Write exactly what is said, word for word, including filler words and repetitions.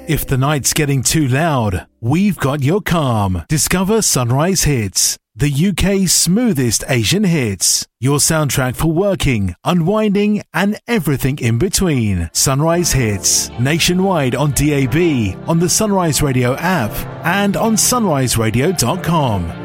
If the night's getting too loud, we've got your calm. Discover Sunrise Hits, the U K's smoothest Asian hits. Your soundtrack for working, unwinding, and everything in between. Sunrise Hits, nationwide on D A B, on the Sunrise Radio app, and on sunrise radio dot com.